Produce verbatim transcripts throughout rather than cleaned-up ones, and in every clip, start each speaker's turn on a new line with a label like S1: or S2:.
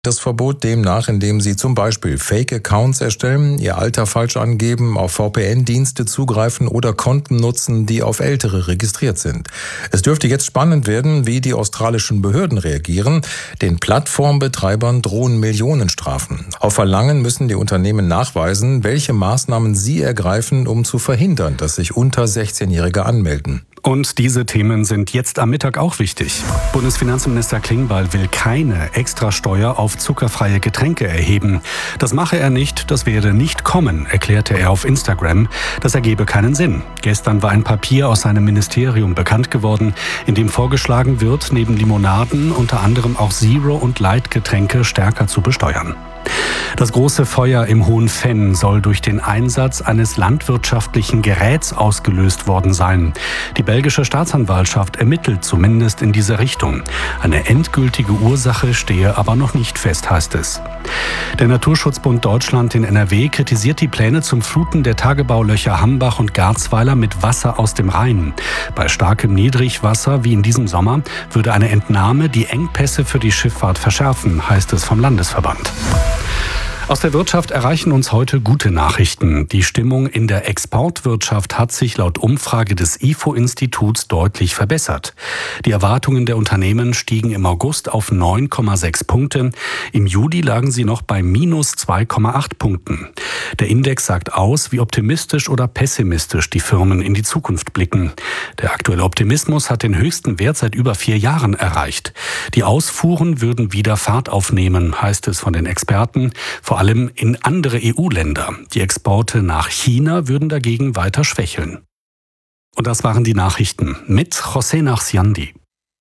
S1: Das Verbot demnach, indem sie zum Beispiel Fake-Accounts erstellen, ihr Alter falsch angeben, auf V P N-Dienste zugreifen oder Konten nutzen, die auf Ältere registriert sind. Es dürfte jetzt spannend werden, wie die australischen Behörden reagieren. Den Plattformbetreibern drohen Millionenstrafen. Auf Verlangen müssen die Unternehmen nachweisen, welche Maßnahmen sie ergreifen, um zu verhindern, dass sich unter sechzehnjährige anmelden.
S2: Und diese Themen sind jetzt am Mittag auch wichtig. Bundesfinanzminister Klingbeil will keine Extrasteuer auf zuckerfreie Getränke erheben. Das mache er nicht, das werde nicht kommen, erklärte er auf Instagram. Das ergebe keinen Sinn. Gestern war ein Papier aus seinem Ministerium bekannt geworden, in dem vorgeschlagen wird, neben Limonaden unter anderem auch Zero- und Light-Getränke stärker zu besteuern. Das große Feuer im Hohen Venn soll durch den Einsatz eines landwirtschaftlichen Geräts ausgelöst worden sein. Die belgische Staatsanwaltschaft ermittelt zumindest in diese Richtung. Eine endgültige Ursache stehe aber noch nicht fest, heißt es. Der Naturschutzbund Deutschland in N R W kritisiert die Pläne zum Fluten der Tagebaulöcher Hambach und Garzweiler mit Wasser aus dem Rhein. Bei starkem Niedrigwasser wie in diesem Sommer würde eine Entnahme die Engpässe für die Schifffahrt verschärfen, heißt es vom Landesverband. Aus der Wirtschaft erreichen uns heute gute Nachrichten. Die Stimmung in der Exportwirtschaft hat sich laut Umfrage des I F O-Instituts deutlich verbessert. Die Erwartungen der Unternehmen stiegen im August auf neun Komma sechs Punkte. Im Juli lagen sie noch bei minus zwei Komma acht Punkten. Der Index sagt aus, wie optimistisch oder pessimistisch die Firmen in die Zukunft blicken. Der aktuelle Optimismus hat den höchsten Wert seit über vier Jahren erreicht. Die Ausfuhren würden wieder Fahrt aufnehmen, heißt es von den Experten. Vor allem in andere E U-Länder. Die Exporte nach China würden dagegen weiter schwächeln. Und das waren die Nachrichten mit José Nachsiandi.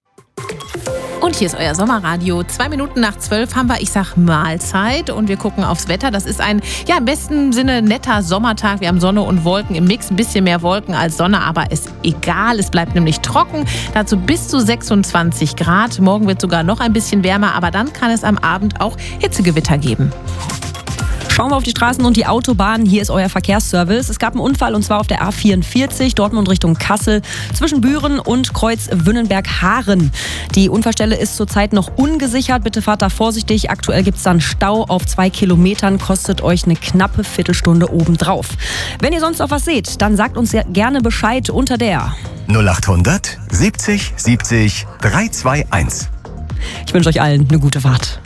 S3: Und hier ist euer Sommerradio. Zwei Minuten nach zwölf haben wir, ich sag, Mahlzeit und wir gucken aufs Wetter. Das ist ein, ja, im besten Sinne netter Sommertag. Wir haben Sonne und Wolken im Mix, ein bisschen mehr Wolken als Sonne, aber ist egal. Es bleibt nämlich trocken. Dazu bis zu sechsundzwanzig Grad. Morgen wird sogar noch ein bisschen wärmer, aber dann kann es am Abend auch Hitzegewitter geben.
S4: Schauen wir auf die Straßen und die Autobahnen. Hier ist euer Verkehrsservice. Es gab einen Unfall und zwar auf der A vierundvierzig, Dortmund Richtung Kassel, zwischen Büren und Kreuz Wünnenberg-Haaren. Die Unfallstelle ist zurzeit noch ungesichert. Bitte fahrt da vorsichtig. Aktuell gibt es dann Stau auf zwei Kilometern. Kostet euch eine knappe Viertelstunde obendrauf. Wenn ihr sonst noch was seht, dann sagt uns gerne Bescheid unter der
S5: null achthundert siebzig siebzig dreihunderteinundzwanzig.
S4: Ich wünsche euch allen eine gute Fahrt.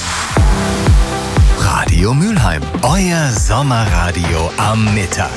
S5: Radio Mülheim, euer Sommerradio am Mittag.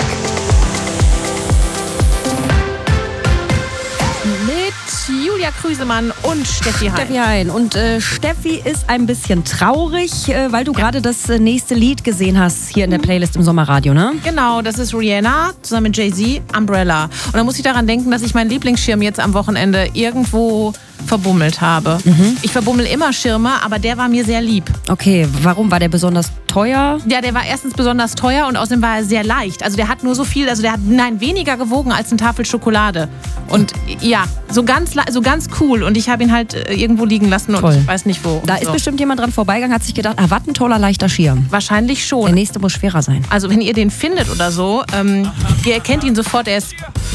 S3: Mit Julia Krüsemann und Steffi Hein.
S4: Steffi Hein. Und äh, Steffi ist ein bisschen traurig, äh, weil du gerade das äh, nächste Lied gesehen hast hier in der Playlist im Sommerradio, ne?
S3: Genau, das ist Rihanna zusammen mit Jay-Z, Umbrella. Und da muss ich daran denken, dass ich meinen Lieblingsschirm jetzt am Wochenende irgendwo verbummelt habe. Mhm. Ich verbummel immer Schirme, aber der war mir sehr lieb.
S4: Okay, warum? War der besonders teuer?
S3: Ja, der war erstens besonders teuer und außerdem war er sehr leicht. Also der hat nur so viel, also der hat nein, weniger gewogen als eine Tafel Schokolade. Und ja, so ganz, so ganz cool. Und ich habe ihn halt irgendwo liegen lassen und
S4: Toll.
S3: Ich weiß nicht wo.
S4: Da ist
S3: so.
S4: bestimmt jemand dran vorbeigegangen, hat sich gedacht, ah, was ein toller, leichter Schirm.
S3: Wahrscheinlich schon.
S4: Der nächste muss schwerer sein.
S3: Also wenn ihr den findet oder so, ähm, ihr erkennt ihn sofort, er ist